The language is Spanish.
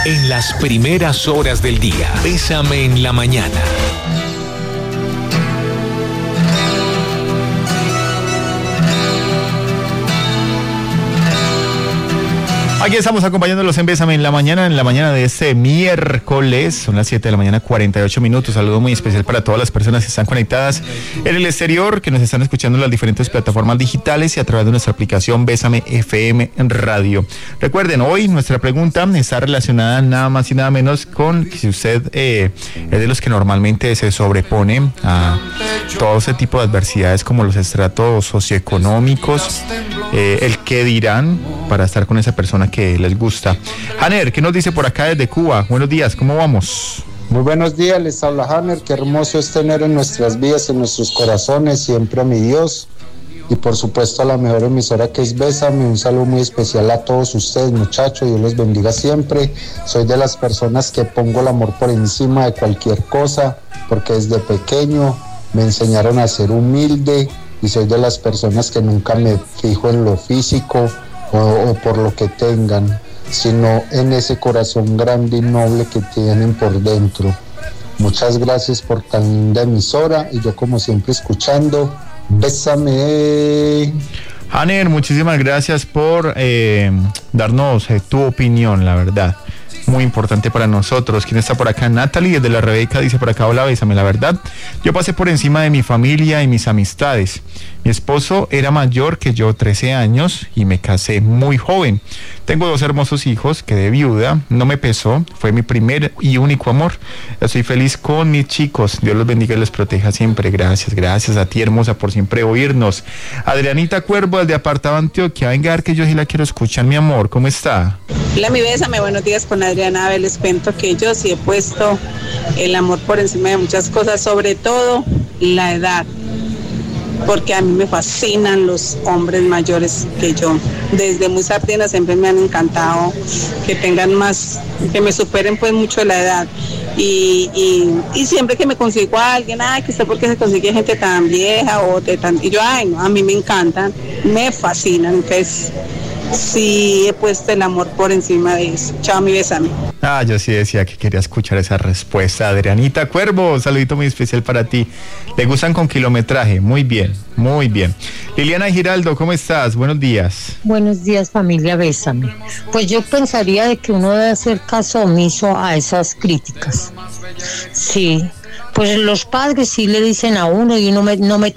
En las primeras horas del día, Bésame en la mañana. Aquí estamos acompañándolos en Bésame en la mañana de este miércoles, son las 7 de la mañana, 48 minutos. Saludo muy especial para todas las personas que están conectadas en el exterior, que nos están escuchando en las diferentes plataformas digitales y a través de nuestra aplicación Bésame FM Radio. Recuerden, hoy nuestra pregunta está relacionada nada más y nada menos con si usted es de los que normalmente se sobrepone a todo ese tipo de adversidades como los estratos socioeconómicos, el qué dirán para estar con esa persona que les gusta. Hanner, ¿qué nos dice por acá desde Cuba? Buenos días, ¿cómo vamos? Muy buenos días, les habla Hanner. Qué hermoso es tener en nuestras vidas, en nuestros corazones, siempre a mi Dios y por supuesto a la mejor emisora que es Bésame. Un saludo muy especial a todos ustedes, muchachos, Dios los bendiga siempre. Soy de las personas que pongo el amor por encima de cualquier cosa, porque desde pequeño me enseñaron a ser humilde y soy de las personas que nunca me fijo en lo físico o por lo que tengan, sino en ese corazón grande y noble que tienen por dentro. Muchas gracias por tan linda emisora y yo como siempre escuchando, Bésame. Hanner, muchísimas gracias por darnos tu opinión, la verdad. Muy importante para nosotros. ¿Quién está por acá? Natalie, desde La Rebeca, dice por acá: hola, Bésame. La verdad, yo pasé por encima de mi familia y mis amistades. Mi esposo era mayor que yo 13 años y me casé muy joven. Tengo 2 hermosos hijos que de viuda no me pesó. Fue mi primer y único amor. Estoy feliz con mis chicos. Dios los bendiga y los proteja siempre. Gracias a ti, hermosa, por siempre oírnos. Adrianita Cuervo, desde Apartado Antioquia. Venga, que yo sí la quiero escuchar, mi amor. ¿Cómo está? Hola, mi Bésame. Buenos días con Adriana. A ver, les cuento que yo sí he puesto el amor por encima de muchas cosas, sobre todo la edad, porque a mí me fascinan los hombres mayores que yo. Desde muy sardina siempre me han encantado, que tengan más, que me superen pues mucho la edad. Y siempre que me consigo a alguien, que usted porque se consigue gente tan vieja y yo, no, a mí me encantan, me fascinan. Entonces sí he puesto el amor por encima de eso. Chao, mi Bésame. Yo sí decía que quería escuchar esa respuesta. Adrianita Cuervo, saludito muy especial para ti. ¿Le gustan con kilometraje? Muy bien, muy bien. Liliana Giraldo, ¿cómo estás? Buenos días. Buenos días, familia Bésame. Pues yo pensaría de que uno debe hacer caso omiso a esas críticas. Sí, pues los padres sí le dicen a uno y uno no me